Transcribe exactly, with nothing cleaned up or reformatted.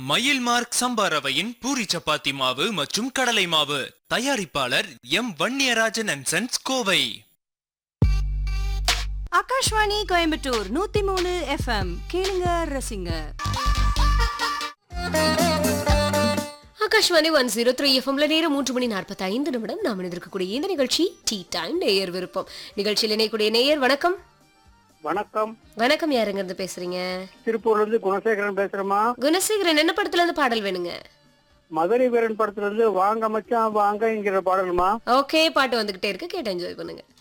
மயில் மார்க் சம்பா ரவையின் பூரி சப்பாத்தி மாவு மற்றும் கடலை மாவு. தயாரிப்பாளர் M Vanniyarajan and sons, Kovai. Akashvani Coimbatore நூத்தி மூணு எஃப்எம் கேளுங்க ரசிங்க. ஆகாஷ்வாணி ஒன் ஜீரோ த்ரீ எஃப்எம்ல நேரம் மூன்று மணி நாற்பத்தி ஐந்து நிமிடம் நாம் இருக்கக்கூடிய இந்த நிகழ்ச்சி டீ டைம் நேயர் விருப்பம். நிகழ்ச்சியில் இணையக்கூடிய நேயர் வணக்கம். வணக்கம். வணக்கம், யாருங்க இருந்து பேசுறீங்க? திருப்பூர்ல இருந்து குணசேகரன் பேசுறேமா. குணசேகரன், என்ன படத்துல இருந்து பாடல் வேணுங்க? மதுரை வீரன் படத்துல இருந்து வாங்க மச்சான் வாங்கங்கிற பாடலுமா. ஓகே, பாட்டு வந்துகிட்டே இருக்கு, கேட்டு என்ஜாய் பண்ணுங்க.